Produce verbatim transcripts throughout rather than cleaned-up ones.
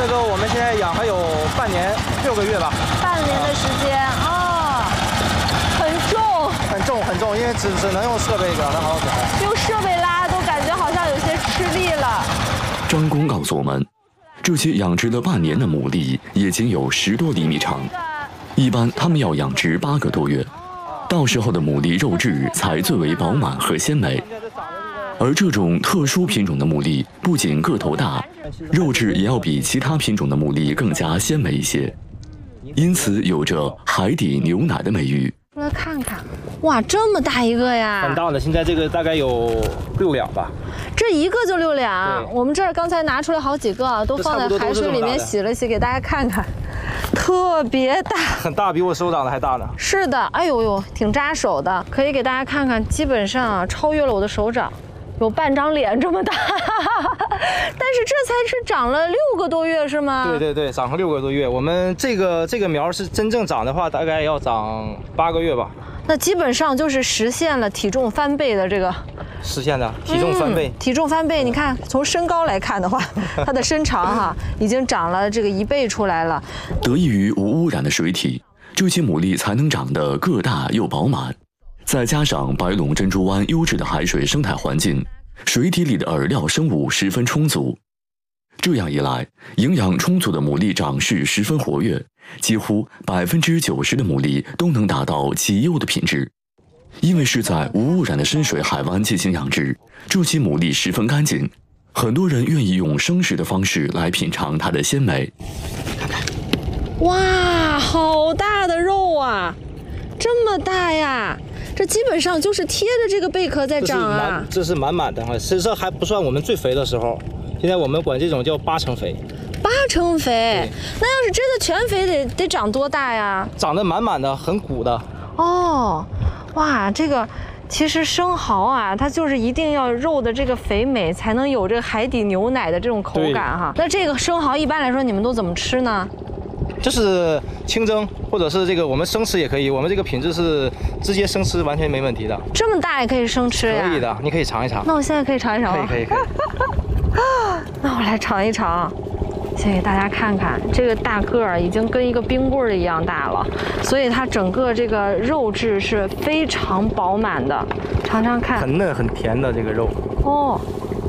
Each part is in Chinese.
个都我们现在养还有半年六个月吧。 半年的时间哦，很重， 很重很重，因为只只能用设备给它好好走。 用设备拉都感觉好像有些吃力了。 张工告诉我们，这些养殖了半年的牡蛎也仅有十多厘米长，一般它们要养殖八个多月，到时候的牡蛎肉质才最为饱满和鲜美。而这种特殊品种的牡蛎不仅个头大，肉质也要比其他品种的牡蛎更加鲜美一些，因此有着海底牛奶的美誉。 出来看看，哇，这么大一个呀！ 很大的，现在这个大概有六两吧。 这一个就六两，我们这儿刚才拿出来好几个，都放在海水里面洗了洗，给大家看看，特别大， 很大，比我手掌的还大呢。 是的，哎呦呦，挺扎手的，可以给大家看看，基本上啊超越了我的手掌。有半张脸这么大，但是这才是长了六个多月是吗？ 对对对，长了六个多月。我们这个这个苗是真正长的话，大概要长八个月吧。 那基本上就是实现了体重翻倍的这个， 实现的体重翻倍。 嗯、体重翻倍，你看从身高来看的话，它的身长哈已经长了这个一倍出来了。 得益于无污染的水体，这些牡蛎才能长得个大又饱满。再加上白龙珍珠湾优质的海水生态环境，水体里的饵料生物十分充足。这样一来，营养充足的牡蛎长势十分活跃，几乎百分之九十的牡蛎都能达到极优的品质。因为是在无污染的深水海湾进行养殖，这些牡蛎十分干净，很多人愿意用生食的方式来品尝它的鲜美。 看看，哇，好大的肉啊，这么大呀！这基本上就是贴着这个贝壳在长啊， 这是满满的哈，其实还不算我们最肥的时候，现在我们管这种叫八成肥。 八成肥，那要是真的全肥得得长多大呀？ 长得满满的，很鼓的。 哦，哇，这个其实生蚝啊，它就是一定要肉的这个肥美，才能有这个海底牛奶的这种口感哈。那这个生蚝一般来说你们都怎么吃呢？ 就是清蒸，或者是这个我们生吃也可以。我们这个品质是直接生吃，完全没问题的。 这么大也可以生吃呀？ 可以的，你可以尝一尝。 那我现在可以尝一尝吗？ 可以可以可以。 那我来尝一尝，先给大家看看，这个大个儿已经跟一个冰棍儿一样大了，所以它整个这个肉质是非常饱满的。尝尝看， 很嫩很甜的这个肉。 哦。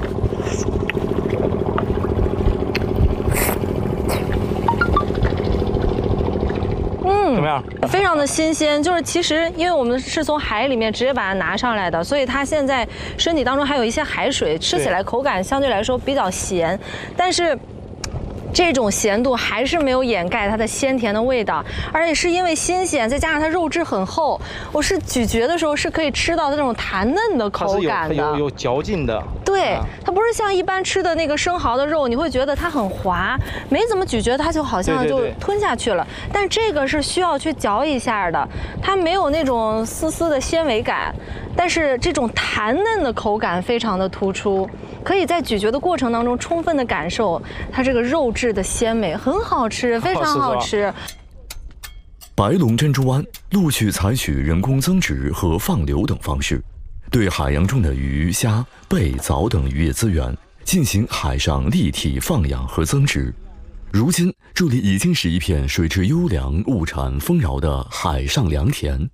怎么样？ 非常的新鲜，就是其实因为我们是从海里面直接把它拿上来的，所以它现在身体当中还有一些海水，吃起来口感相对来说比较咸，但是这种咸度还是没有掩盖它的鲜甜的味道，而且是因为新鲜，再加上它肉质很厚，我是咀嚼的时候是可以吃到那种弹嫩的口感的， 有有有嚼劲的。 对，它不是像一般吃的那个生蚝的肉，你会觉得它很滑，没怎么咀嚼它就好像就吞下去了。对对对，但这个是需要去嚼一下的，它没有那种丝丝的纤维感，但是这种弹嫩的口感非常的突出，可以在咀嚼的过程当中充分的感受它这个肉质的鲜美，很好吃，非常好吃。 白龙珍珠湾陆续采取人工增殖和放流等方式，对海洋中的鱼、虾、贝、藻等渔业资源进行海上立体放养和增殖。如今，这里已经是一片水质优良、物产丰饶的海上良田。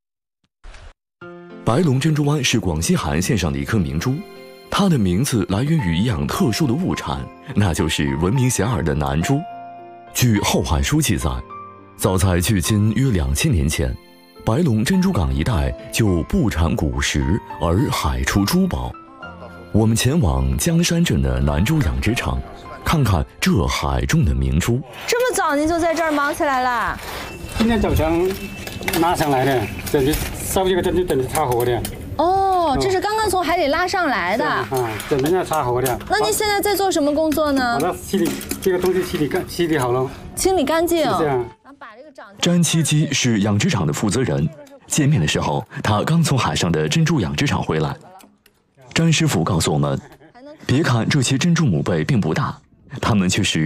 白龙珍珠湾是广西海岸线上的一颗明珠，它的名字来源于一样特殊的物产，那就是闻名遐迩的南珠。据《后汉书》记载，早在距今约两千年前，白龙珍珠港一带就不产古石，而海出珠宝。我们前往江山镇的南珠养殖场，看看这海中的明珠。 这么早您就在这儿忙起来了？ 今天早上拉上来的，等于烧这个珍珠等于擦活的。 哦，这是刚刚从海里拉上来的。 啊，等着要擦活的。 那您现在在做什么工作呢？ 把它清理，这个东西清理干，清理好了。 清理干净。 是这样。 詹七基是养殖场的负责人。见面的时候，他刚从海上的珍珠养殖场回来。詹师傅告诉我们，别看这些珍珠母贝并不大，它们却是